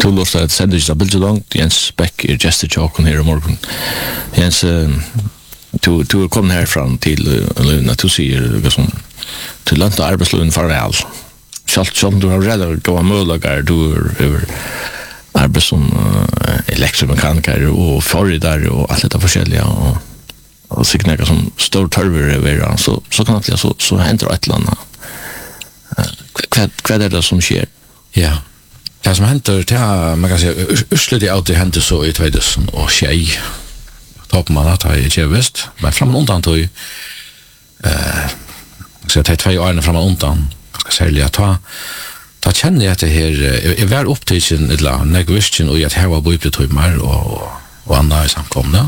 Tullåst att sända sig bilder långt. Jens Beck är gestor tjocken här i morgon. Jens, du kom här fram till Luna, du säger som till lönt och arbetslönen farväl. Själv du har redan gått möjliga, du är arbete som elektromekaniker och förridare och allt detta forskjelliga och sikkert som stor törver över så kan det så händer ett eller annat. Vad är det som sker? Ja. Det som händer, man kan säga, urslutet alltid händer så i 2006. Topp man att ha inte visst, men framan undan tog så jag tar 2 år framan undan, ska sälja ta känner jag att det här är väl upptidsen eller negvistion och att här var bibeltimmar och andra samkomna.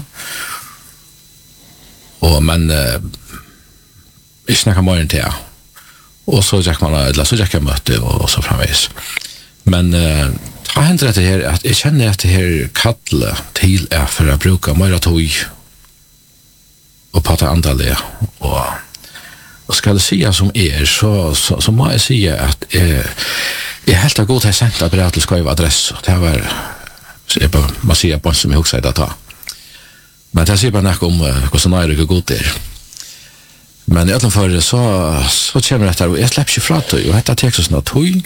Och men jag snackar mer än det. Och så gick man eller så gick jag möte och så framvis. Men ta händer det här att jag känner att det här kalle till är för att bruka mer tog och prata andalet och ska det säga som så må jag säga att jag helt har gått här sent att berätta skriva adress och det var man säger på som jag också säger att men det ser bara näck om hur så nära det går där. Men i alla fall så kommer det där jag släpper ju från det och heter Texas något tog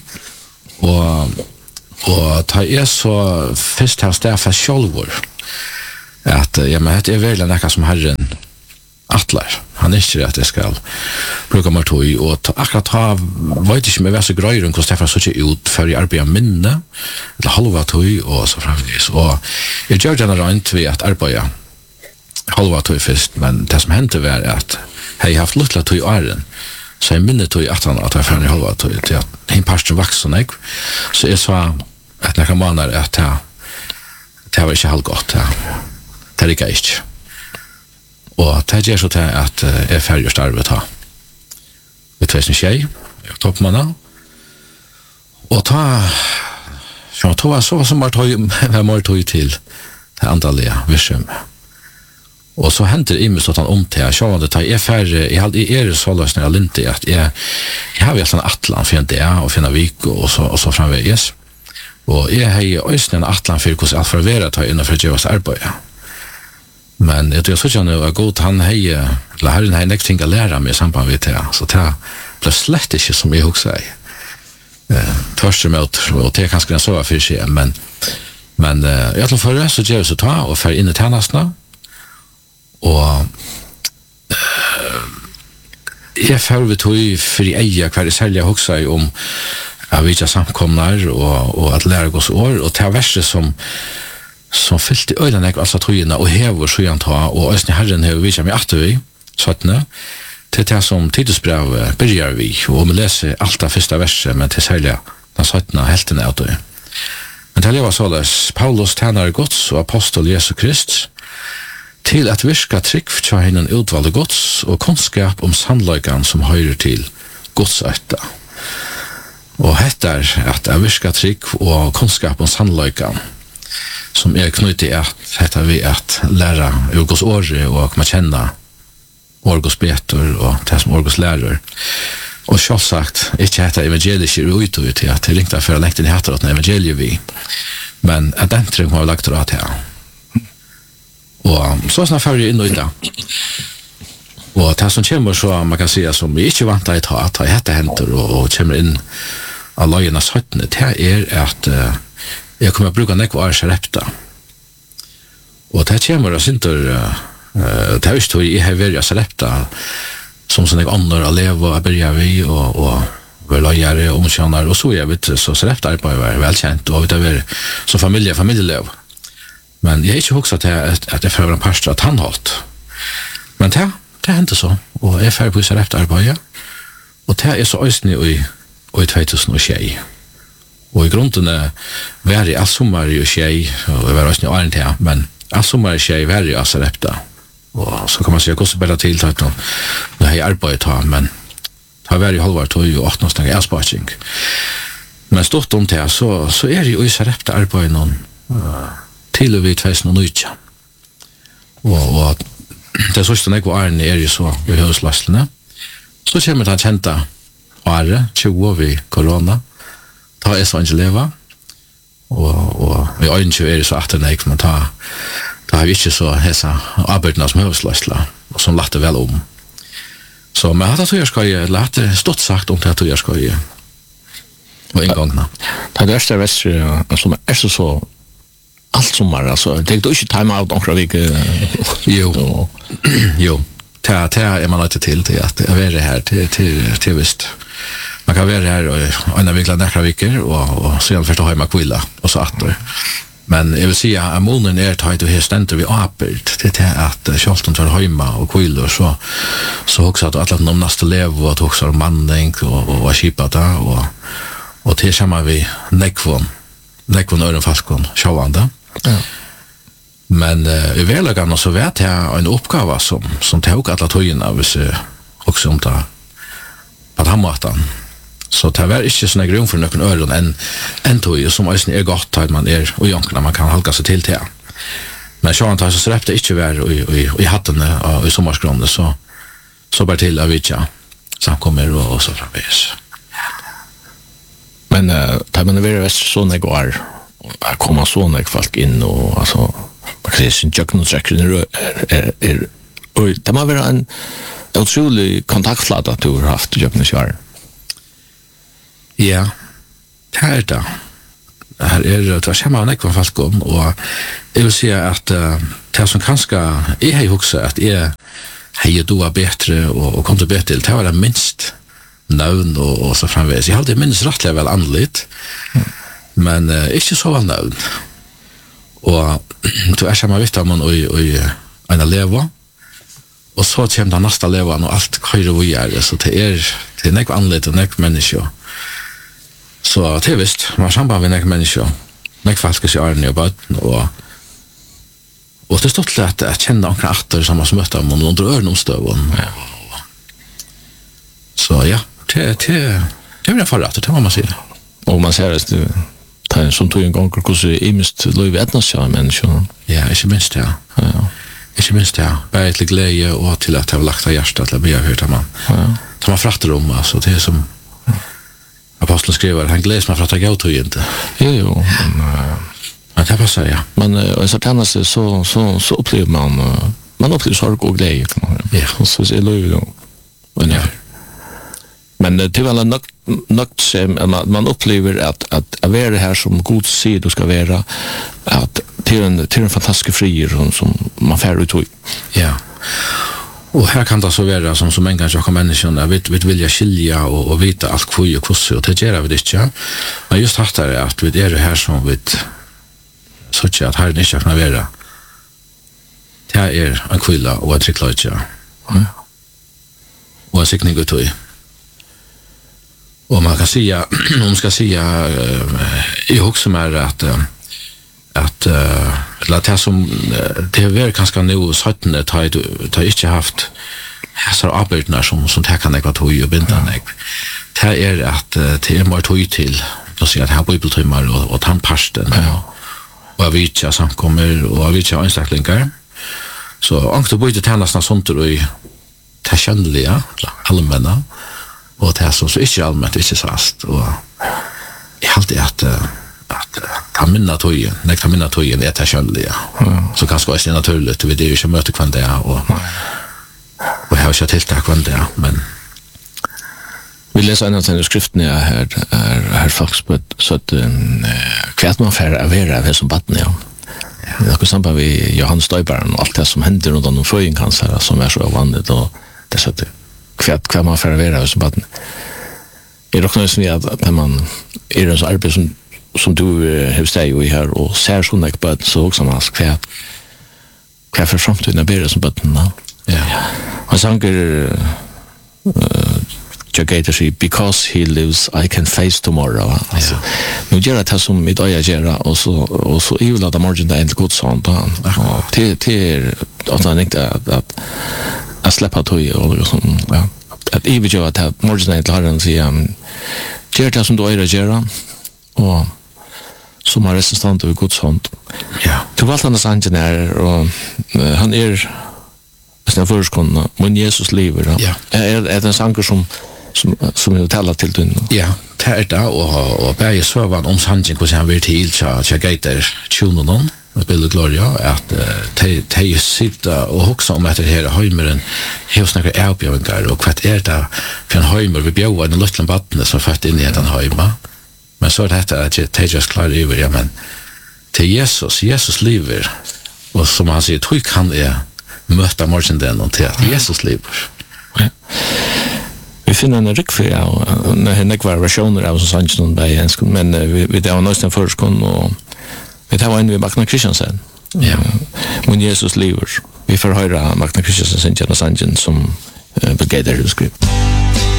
och ta är så först här staffa självor att ja men det är väl näka som Herren attlar. Han är inte att det ska bruka mer tog och akkurat ha vet inte med så grejer hur Stefan så ut för i arbeta minne eller halva tog och så framvis och jag gör den runt vi att arbeta halva tog först men det som hände var att jag haft lite tog i åren så jag minne tog att han att jag fann i halva tog till att en pastor vuxen så jag sa att när man är att det var inte helt gott det är inte och det är så att jag färdigt arbetet här med 2006 toppmanna och ta så som var tog till det antalet vision och så händer det immens att han omtär jag det är färre jag är så lösningar inte att jag har ju sån atlan för det och finna vik och så framvägs och jag har ju ösnen atlan för hur allt förvärra ta in för att göra arbete men jag tror så att nu är god han hej la Herren har nästa ting att lära mig samband med det så det blir slett inte som jag också säger törst emot och det kanske kan så för sig men jag tror för det så gör så ta och för in i tjänsterna och jag får vi tog för i eja kvar i sälja också om att vi samkomnar och att lära oss år och ta värste som fyllt i ögonen alltså trojorna och häver så jag ta och ösni Herren har visat mig att vi sådana till det som Titusbrev börjar vi och man läser allt av första verset men till sälja den sådana helten är det men det var sådär Paulus tjänar Guds och apostol Jesus Kristus til at virka trygg tja hennan utvalde gods og kunnskap om sannløykan som høyrer til godsøyta. Og hettar at virka trygg og kunnskap om sannløykan som knyttet at hettar vi at læra Orgos åre og man kjenna Orgos betur og det som Orgos lærer. Og sjálfsagt, ikke hettar evangeliet ikke ut til at det ringte for å lengte i hettar at evangeliet vi, men at den trygg har vi lagt råd her. Og så snart fører jeg inn og inn og det som kommer så man kan säga som vi ikke vant til at jeg hette henter og kommer inn av løgene 17 det at jeg kommer å bruke nekva Sarepta og det kommer og sinter det er ikke jeg har vært Sarepta som sånne andre å leve og begynner vi og være løgjere og omkjønner og så vet så Sarepta var velkjent og det var som familielev men jeg har ikke hukset at jeg fører en pastor at han holdt men det hendte så og jeg fører på Sarepta arbeidet og det så øyne i 2006 og i grunden var jeg all sommer i tjej og jeg var øyne i åren til men all sommer i tjej var jeg Sarepta og så kan man si jeg også bedre til når jeg arbeidet men det var i halvår tog jo 18 snakker elspaking men stått om det så jeg i Sarepta arbeidet noen til og vi 2019 og det sørste jeg var årene jo så i høysløslene så kommer det kjente året 20 år ved korona ta så ikke leva og i øynene det så at det men da har vi ikke så hesa arbeidene som høvesløsla, og som lagt det vel om. Så, men hatt jeg skal jeg lagt det stått sagt om det jeg skal jeg og en gang. Det verste som så allt sommar, alltså det är inte time out några veckor. Jo. Det man inte till att vara här till visst. Man kan vara här och en vecka några veckor och sen förstå hemma kvilla och så att. Men jag vill säga att månen är tajt och här ständer vi apert. Det är att kjolten tar hemma och kvilla så också att alla de nästa lev och att också manning och skipat och till samma vi nekvon öron falkon sjåvande. Ja. Men i välagan så vet jag en uppgave som tog alla tøyene hvis också om det på den måten. Så det var ikke sånne grunn for noen øren enn tøy som også godt at man og jankene man kan halka seg til. Men sjåan tar så släppte ikke vær i hattene og i sommarsgrånene så bare til av vitja samkommer og så framvis. Men tar man være vest sånne går komma såna folk in och alltså man kan säga sin juggling och det måste vara en otrolig kontaktflata du har haft juggling. Ja, det är det. Här är det som man inte folk om och jag vill säga att det som kanske är här också att hej du var bättre och kom till bättre det var det minst navn och så framvis. Jag hade minst rättligt väl andligt. Men ikke så vel navn. Og du sammen vidt av man i en leva, og så kommer den neste levan, og alt køyre vi så det er nekva annerledes og nekva mennesker. Så det visst, man har samband med nekva mennesker, nekva falskes i arne og bøten, og det er stått til at kjenne omkring atter som har møtt av man under ørenomstøven. Så ja, det er en forrett, det må man si. Og man ser at det som tog en gång hvordan i minst løy vednas seg av menneskene. Ja, ikke minst, ja. Ikke minst, ja. Bare til glede og til at jeg har lagt av hjertet til å bli hørt av man. Som man frakter om, altså. Det er som apostelen skriver, han gleder som han frakter gav tog inte. Jo, men det passar, ja. Men i sartjeneste så opplever man opplever sorg og glede. Ja. Og så er løy jo. Men det är väl något som man upplever att vara här som god säger du ska vara att till en fantastisk frier som man fär ut. Ja. Och här kan det så vara som en gång jag människan vi vill skilja och veta allt kvui och kusse och det gör vi det inte. Men just att det att vi är här som vi så att här inte kan vara. Det är en kvilla och ett trickloja. Ja. Och en siktning ut och man kan säga om man ska säga i också med att det som det är väl ganska nu sätten tar inte haft så arbetna som det kan jag ta och binda mig. Det är att det är mer tog till då säger att här bibeltimmar och tandpasten och jag vet jag samkommer och jag vet jag anställningar så angst och byta tänderna sånt och i tasjönliga allmänna och det som så inte allmänt inte sast och jag alltid att ta minna tojen är tasjönliga så kanske är det naturligt vi det är ju inte möte kvar det och jag har inte tilltak kvar det men vi läser en av den skriften här faktiskt så att kvart man för att vara som batten det är samband med Johannes Döparen och allt det som händer runt om fröjincancer som är så vanligt och det så att kvart man för att vara som batten är också så att man är en så arbete som du har steg i här och ser sådana batten så också man kvart för framtiden blir som batten ja och sanger Jagater sig because he lives I can face tomorrow. Alltså nu gör det som mitt öga gör och så är väl att margin där inte gott sånt då. Till att han inte att släppa tog och sån ja. Att i vid jag att margin inte har den så gör det som då är det gör och som är resistent och gott sånt. Ja. Du valt han sangen är och han är sen förskon men Jesus lever. Ja. Är en sanger som som du talar till du. Ja, det är och bäge sövan om sanningen hur han vill till så gater tjunon Bill Gloria att de sitta och huxa om att det här höjmeren hos några erbjudningar och vad är det för en höjmer vi bjöd en liten vatten som fått in i den höjma. Men så är det att det just klar över, ja men till Jesus lever och som han säger, hur kan jag möta morgonen och till att Jesus lever. Ja. Vi finner en riktig av nekvar versioner av sannsyn på engelsk, men vi har nästan förskon och vi tar en vid Magna Christiansen. Ja. Men Jesus lever. Vi får höra Magna Christiansen sin sannsyn som begäder skrift.